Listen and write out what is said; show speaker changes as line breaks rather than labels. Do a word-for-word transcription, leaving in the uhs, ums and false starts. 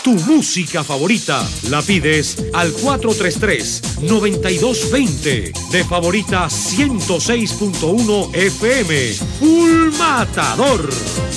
Tu música favorita la pides al cuatro tres tres, nueve dos dos cero de Favorita ciento seis punto uno F M. Full Matador.